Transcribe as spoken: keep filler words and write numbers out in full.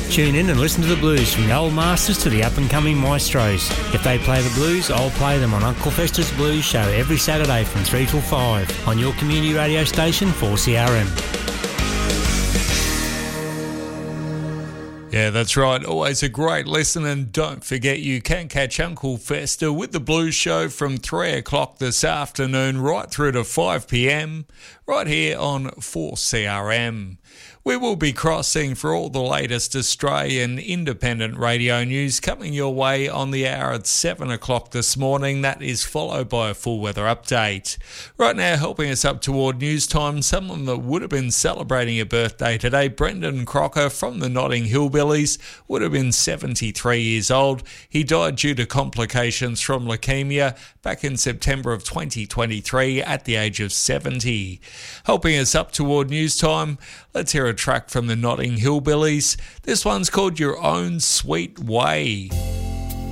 Tune in and listen to the blues from the old masters to the up-and-coming maestros. If they play the blues, I'll play them on Uncle Fester's Blues Show every Saturday from three till five on your community radio station four C R M. Yeah, that's right. Always a great listen, and don't forget you can catch Uncle Fester with the Blues Show from three o'clock this afternoon right through to five p.m. right here on four C R M. We will be crossing for all the latest Australian independent radio news coming your way on the hour at seven o'clock this morning. That is followed by a full weather update. Right now, helping us up toward news time, someone that would have been celebrating a birthday today, Brendan Crocker from the Notting Hillbillies, would have been seventy-three years old. He died due to complications from leukemia back in September of twenty twenty-three at the age of seventy. Helping us up toward news time, let's hear a track from the Notting Hillbillies. This one's called Your Own Sweet Way.